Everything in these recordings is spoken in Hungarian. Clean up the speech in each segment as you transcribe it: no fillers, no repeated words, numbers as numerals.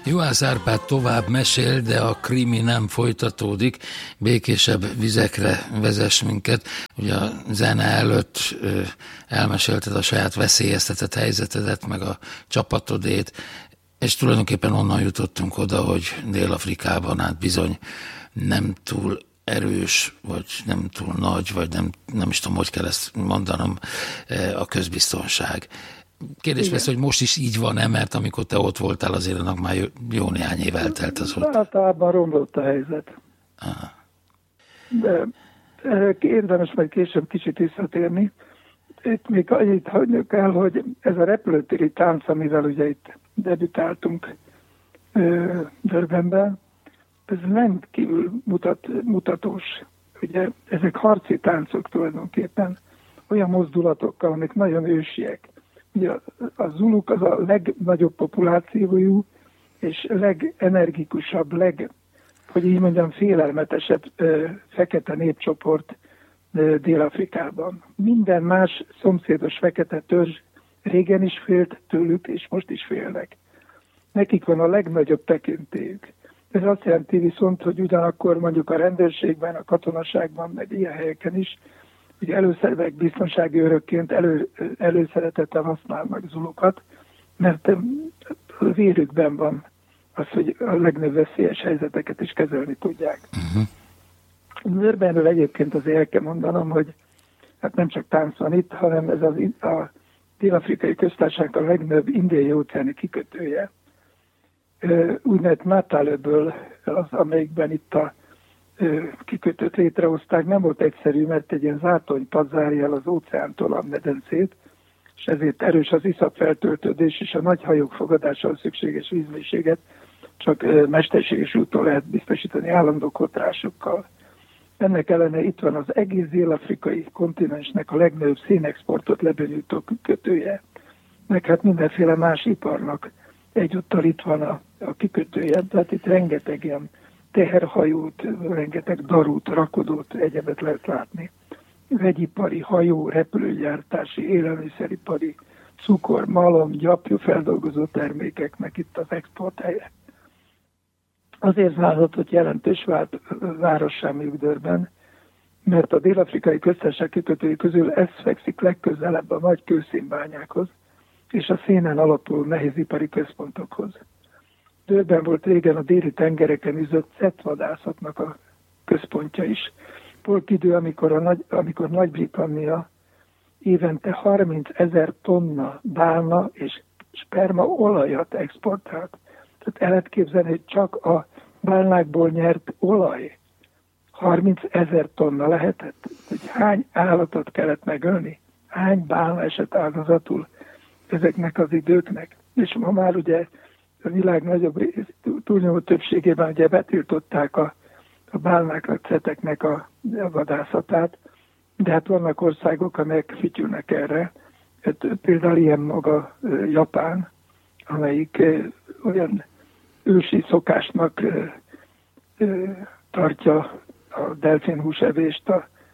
Juhász Árpád tovább mesél, de a krimi nem folytatódik. Békésebb vizekre vezess minket. Ugye a zene előtt elmesélted a saját veszélyeztetett helyzetedet, meg a csapatodét, és tulajdonképpen onnan jutottunk oda, hogy Dél-Afrikában hát bizony nem túl erős, vagy nem túl nagy, vagy nem is tudom, hogy kell ezt mondanom, a közbiztonság. Kérdés persze, hogy most is így van-e, mert amikor te ott voltál, azért annak már jó néhány év eltelt az ott. Általában romlott a helyzet. Aha. De érdemes majd később kicsit visszatérni. Itt még annyit hagyjuk el, hogy ez a repülőtéri tánc, amivel ugye itt debütáltunk Durbanben, ez rendkívül mutatós. Ugye ezek harci táncok tulajdonképpen, olyan mozdulatokkal, amik nagyon ősiek. Ugye a zuluk az a legnagyobb populációjú, és legenergikusabb, hogy így mondjam, félelmetesebb fekete népcsoport Dél-Afrikában. Minden más szomszédos fekete törzs régen is félt tőlük, és most is félnek. Nekik van a legnagyobb tekintélyük. Ez azt jelenti viszont, hogy ugyanakkor mondjuk a rendőrségben, a katonaságban, meg ilyen helyeken is, ugye először biztonsági őrökként előszeretettel használnak zulukat, mert a vérükben van az, hogy a legnagyobb veszélyes helyzeteket is kezelni tudják. Durbanről egyébként azért el kell mondanom, hogy hát nem csak tánc van itt, hanem ez a Dél-Afrikai Köztársaság a legnagyobb indiai-óceáni kikötője. Úgynevezett Matale-ből az, amelyikben itt a kikötőt létrehozták, nem volt egyszerű, mert egy ilyen zátonypad zárja el az óceántól a medencét, és ezért erős az iszapfeltöltődés, és a nagy hajók fogadásához szükséges vízmélységet csak mesterséges úton lehet biztosítani állandó kotrásokkal. Ennek ellenére itt van az egész dél-afrikai kontinensnek a legnagyobb szénexportot lebonyolító kikötője, meg hát mindenféle más iparnak egyúttal itt van a kikötője, tehát itt rengeteg ilyen teherhajót, rengeteg darút, rakodót, egyebet lehet látni. Vegyipari, hajó, repülőgyártási, élelmiszeripari, cukor, malom, gyapjú feldolgozó termékeknek itt az exporthelye. Azért válhatott jelentős várossá még Durban, mert a Dél-Afrikai Köztársaság kikötői közül ez fekszik legközelebb a nagy kőszénbányákhoz és a szénen alapuló nehézipari központokhoz. Durban volt régen a déli tengereken üzött szettvadászatnak a központja is. Volt idő, amikor Nagy-Britannia évente 30 000 tonna bálna és spermaolajat exportált. Tehát el lehet képzelni, hogy csak a bálnákból nyert olaj 30 000 tonna lehetett. Hogy hány állatot kellett megölni, hány bálna esett áldozatul ezeknek az időknek. És ma már ugye a világ nagyobb túlnyomó többségében ugye betiltották a bálnáknak, ceteknek a vadászatát, de hát vannak országok, amelyek fütyülnek erre. Hát, például ilyen maga Japán, amelyik olyan ősi szokásnak tartja a delfinhúsevést,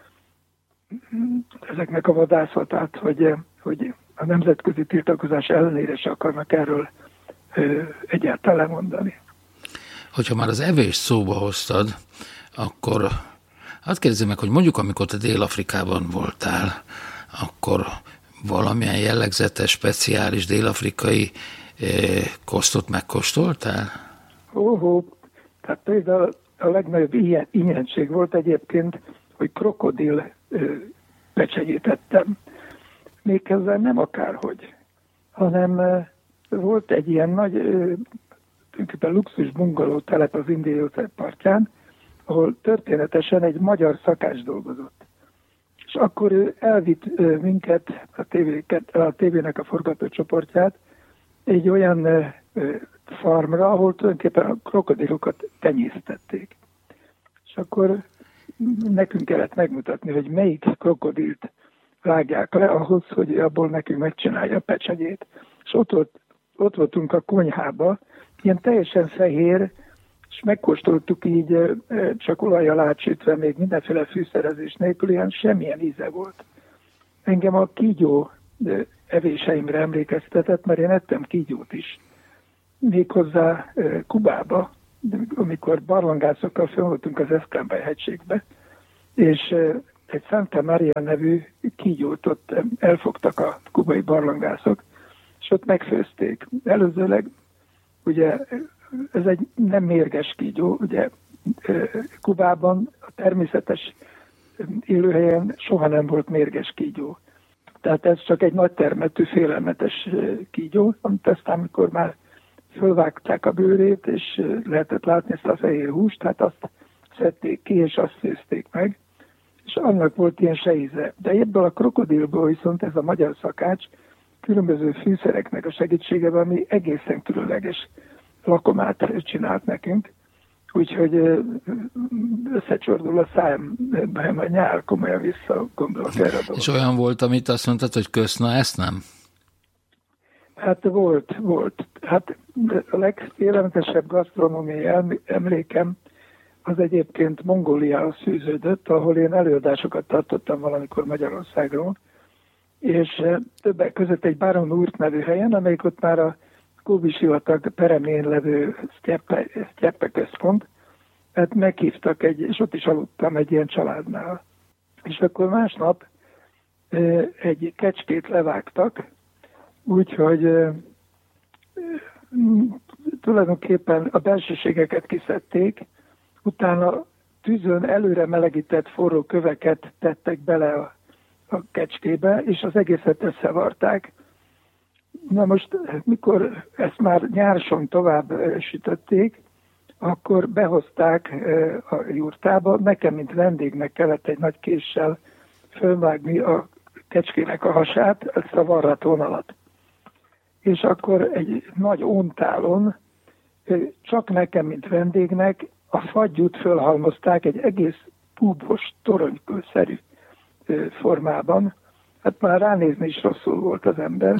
ezeknek a vadászatát, hogy a nemzetközi tiltakozás ellenére se akarnak erről egyáltalán mondani. Hogyha már az evést szóba hoztad, akkor azt kérdezem meg, hogy mondjuk amikor te Dél-Afrikában voltál, akkor valamilyen jellegzetes, speciális dél-afrikai kosztot megkóstoltál? Tehát például a legnagyobb ilyenség volt egyébként, hogy krokodil pecsenyét ettem. Méghozzá nem akárhogy, hanem volt egy ilyen nagy, tulajdonképpen luxus bungaló telep az Indiai-óceán partján, ahol történetesen egy magyar szakács dolgozott. És akkor ő elvitt minket, a tévének a forgatócsoportját egy olyan farmra, ahol tulajdonképpen a krokodilokat tenyésztették. És akkor nekünk kellett megmutatni, hogy melyik krokodilt vágják le ahhoz, hogy abból nekünk megcsinálja a pecsenyét. És ott voltunk a konyhába, ilyen teljesen fehér, és megkóstoltuk így, csak olajjal átsütve, még mindenféle fűszerezés nélkül, ilyen semmilyen íze volt. Engem a kígyó evéseimre emlékeztetett, mert én ettem kígyót is. méghozzá Kubába, amikor barlangászokkal fölvoltunk az Escambray-hegységbe, és egy Santa Maria nevű kígyót ott elfogtak a kubai barlangászok, és ott megfőzték. Előzőleg ugye ez egy nem mérges kígyó, ugye Kubában a természetes élőhelyen soha nem volt mérges kígyó. Tehát ez csak egy nagy termetű, félelmetes kígyó, amit aztán, amikor már fölvágták a bőrét, és lehetett látni ezt a fehér húst, tehát azt szedték ki, és azt főzték meg, és annak volt ilyen se íze. De ebből a krokodilból viszont ez a magyar szakács különböző fűszereknek a segítségevel, ami egészen különleges lakomát csinált nekünk, úgyhogy összecsordul a szám, a nyál, komolyan visszagondolok erre a dolgot. És olyan volt, amit azt mondtad, hogy köszna, ezt nem? Hát volt. Hát a legfélelmetesebb gasztronómiai emlékem az egyébként Mongóliához fűződött, ahol én előadásokat tartottam valamikor Magyarországról, és többek között egy Baron Úrt nevű helyen, amelyik ott már a Góbi-sivatag peremén levő sztyeppe központ, hát meghívtak és ott is aludtam egy ilyen családnál. És akkor másnap egy kecskét levágtak, úgyhogy tulajdonképpen a belsőségeket kiszedték, utána tűzön előre melegített forró köveket tettek bele a kecskébe, és az egészet összevarták. Na most, mikor ezt már nyárson tovább sütötték, akkor behozták a jurtába, nekem, mint vendégnek kellett egy nagy késsel fölvágni a kecskének a hasát, ezt a varratón alatt. És akkor egy nagy óntálon, csak nekem, mint vendégnek, a fagyút fölhalmozták egy egész púbos, toronykőszerű formában. Hát már ránézni is rosszul volt az ember.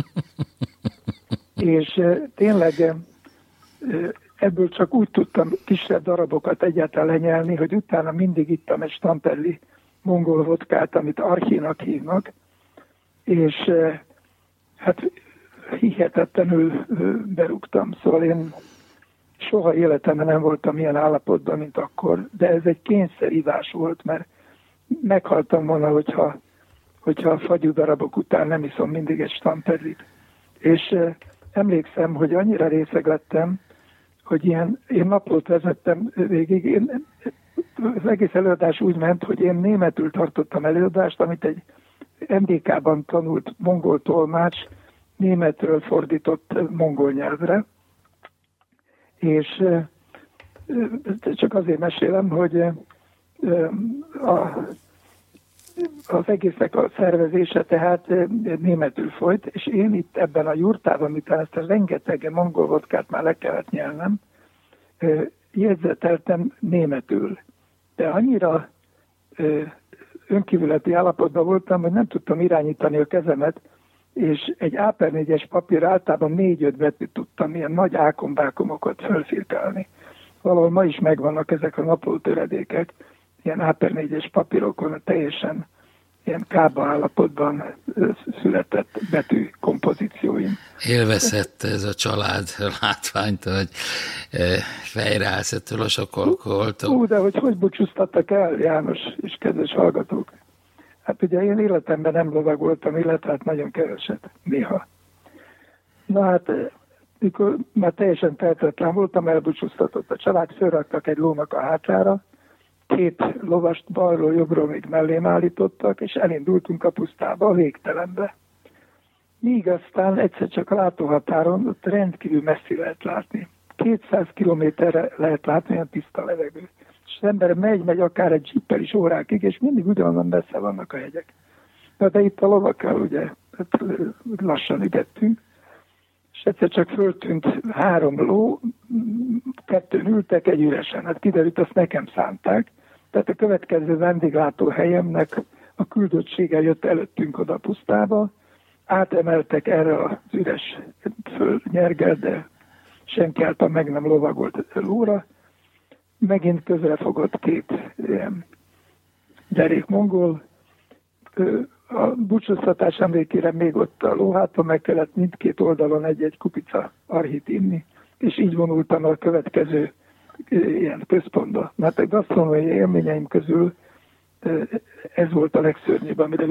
És tényleg ebből csak úgy tudtam kisebb darabokat egyáltalán lenyelni, hogy utána mindig ittam egy stamperli mongol vodkát, amit archinak hívnak, és hát hihetetlenül berúgtam. Szóval én soha életemben nem voltam ilyen állapotban, mint akkor, de ez egy kényszerívás volt, mert meghaltam volna, hogyha a fagyú darabok után nem iszom mindig egy stamperlit. És emlékszem, hogy annyira részeg lettem, hogy én naplót vezettem végig. Az egész előadás úgy ment, hogy én németül tartottam előadást, amit egy MDK-ban tanult mongol tolmács németről fordított mongol nyelvre. És csak azért mesélem, hogy az egésznek a szervezése tehát németül folyt, és én itt ebben a jurtában, miután ezt a rengeteg mongol vodkát már le kellett nyelnem, jegyzeteltem németül. De annyira önkívületi állapotban voltam, hogy nem tudtam irányítani a kezemet, és egy A4-es papír általában 4-5 betűt tudtam ilyen nagy ákombákomokat fölfirkálni. Valahol ma is megvannak ezek a naplótöredékek, ilyen A4-es papírokon teljesen ilyen kába állapotban született betű kompozícióim. Élvezhette ez a család látványt, hogy fejreállsz ettől a sok alkoholtól. De hogy búcsúztattak el, János és kedves hallgatók? Hát ugye én életemben nem lovagoltam, illetve hát nagyon keveset, néha. Na hát, mikor már teljesen tehetetlen voltam, elbúcsúztatott a család, fölraktak egy lónak a hátrára, 2 lovast balról, jobbról még mellém állítottak, és elindultunk a pusztába, a végtelenbe. Míg aztán egyszer csak a látóhatáron ott rendkívül messzi lehet látni. 200 kilométerre lehet látni, olyan tiszta levegő. És az ember megy akár egy jeeppel is órákig, és mindig ugyanolyan messze vannak a hegyek. De itt a lovakkal ugye lassan ügettünk, és egyszer csak föltűnt 3 ló, 2 ültek egy üresen. Hát kiderült, azt nekem szánták. Tehát a következő vendéglátó helyemnek a küldöttsége jött előttünk oda a pusztába, átemeltek erre az üres földnyergel, de senki által meg nem lovagolt lóra. Megint közrefogott 2 ilyen derék mongol. A búcsúztatás emlékére még ott a lóháton meg kellett mindkét oldalon egy kupica archit inni, és így vonultam a következő ilyen központba. Mert a gasztronómiai élményeim közül ez volt a legszörnyűbb, amire